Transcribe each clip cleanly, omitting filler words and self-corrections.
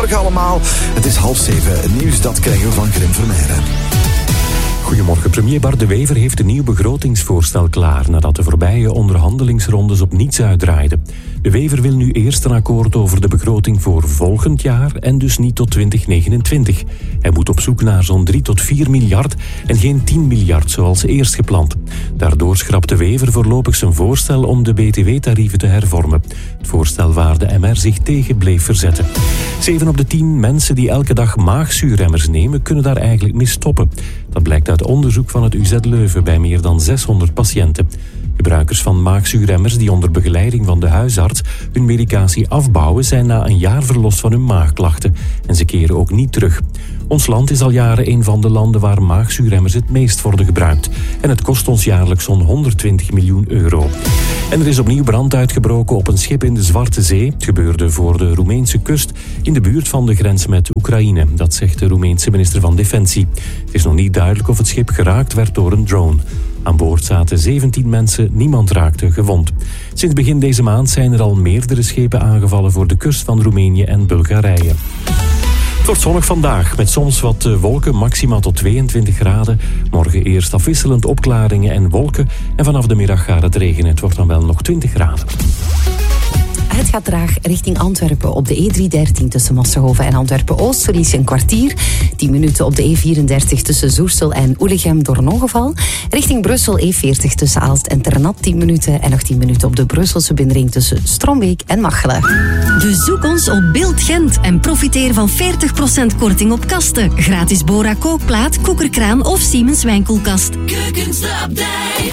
Goedemorgen allemaal. Het is 6:30. Het nieuws dat krijgen we van Grim Vermeijren. Goedemorgen. Premier Bart De Wever heeft een nieuw begrotingsvoorstel klaar nadat de voorbije onderhandelingsrondes op niets uitdraaiden. De Wever wil nu eerst een akkoord over de begroting voor volgend jaar en dus niet tot 2029. Hij moet op zoek naar zo'n 3 tot 4 miljard en geen 10 miljard zoals eerst gepland. Daardoor schrapt De Wever voorlopig zijn voorstel om de btw-tarieven te hervormen. Het voorstel waar de MR zich tegen bleef verzetten. 7 op de 10 mensen die elke dag maagzuurremmers nemen kunnen daar eigenlijk mee stoppen. Dat blijkt uit onderzoek van het UZ Leuven bij meer dan 600 patiënten. Gebruikers van maagzuurremmers die onder begeleiding van de huisarts hun medicatie afbouwen zijn na een jaar verlost van hun maagklachten en ze keren ook niet terug. Ons land is al jaren een van de landen waar maagzuurremmers het meest worden gebruikt. En het kost ons jaarlijks zo'n 120 miljoen euro. En er is opnieuw brand uitgebroken op een schip in de Zwarte Zee. Het gebeurde voor de Roemeense kust in de buurt van de grens met Oekraïne. Dat zegt de Roemeense minister van Defensie. Het is nog niet duidelijk of het schip geraakt werd door een drone. Aan boord zaten 17 mensen, niemand raakte gewond. Sinds begin deze maand zijn er al meerdere schepen aangevallen voor de kust van Roemenië en Bulgarije. Het wordt zonnig vandaag, met soms wat wolken, maximaal tot 22 graden. Morgen eerst afwisselend opklaringen en wolken. En vanaf de middag gaat het regenen. Het wordt dan wel nog 20 graden. Het gaat traag richting Antwerpen op de E313 tussen Massenhoven en Antwerpen-Oost. Verlies je een kwartier. 10 minuten op de E34 tussen Zoersel en Oelegem door een ongeval. Richting Brussel E40 tussen Aalst en Ternat 10 minuten. En nog 10 minuten op de Brusselse binnenring tussen Strombeek en Machelen. Bezoek ons op Beeld Gent en profiteer van 40% korting op kasten. Gratis Bora kookplaat, koekerkraan of Siemens wijnkoelkast. Keukensupdate.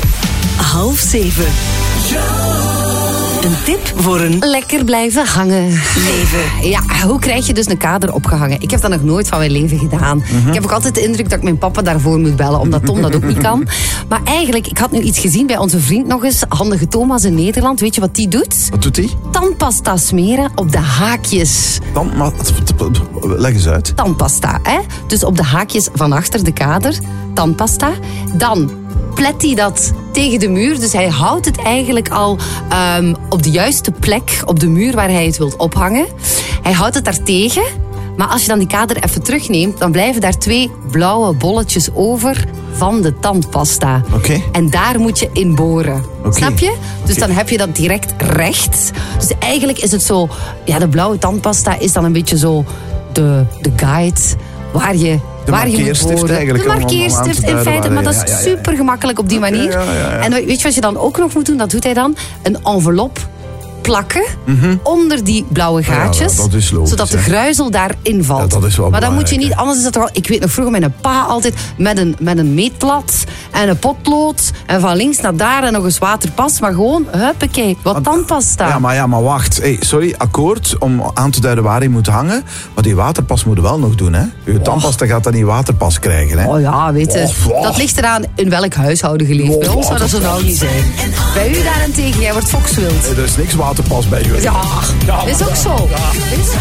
6:30. Een tip voor een Lekker blijven hangen. leven. Ja, hoe krijg je dus een kader opgehangen? Ik heb dat nog nooit van mijn leven gedaan. Ik heb ook altijd de indruk dat ik mijn papa daarvoor moet bellen, omdat Tom dat ook niet kan. Maar eigenlijk, ik had nu iets gezien bij onze vriend nog eens, Handige Thomas in Nederland. Weet je wat die doet? Wat doet hij? Tandpasta smeren op de haakjes. Leg eens uit. Tandpasta, hè? Dus op de haakjes van achter de kader, tandpasta. Dan plet hij dat tegen de muur. Dus hij houdt het eigenlijk al op de juiste plek op de muur waar hij het wilt ophangen. Hij houdt het daar tegen. Maar als je dan die kader even terugneemt, dan blijven daar 2 blauwe bolletjes over van de tandpasta. Oké. En daar moet je in boren. Snap je? Dus dan heb je dat direct recht. Dus eigenlijk is het zo, ja, de blauwe tandpasta is dan een beetje zo de guide waar je De markeerstift eigenlijk. De markeerstift in feite, maar dat is super gemakkelijk op die manier. Ja. En weet je wat je dan ook nog moet doen? Dat doet hij dan. Een envelop plakken onder die blauwe gaatjes. Ja, dat is logisch, zodat de gruizel daarin valt. Ja, dat is wel maar dan moet je belangrijk, niet, anders is dat toch al. Ik weet nog vroeger mijn pa altijd met een meetlat en een potlood en van links naar daar en nog eens waterpas. Maar gewoon, huppakee, wat tandpasta. Ja, maar wacht. Hey, sorry, akkoord om aan te duiden waar hij moet hangen. Maar die waterpas moet je wel nog doen, hè? Je tandpasta gaat dan niet waterpas krijgen, hè? Oh ja, weet je. Dat ligt eraan in welk huishouden je leeft. Bij ons zou dat zo nou niet zijn. Bij u daarentegen, jij wordt fokswild. Er is niks waterpas bij jullie. Ja, dat is ook zo.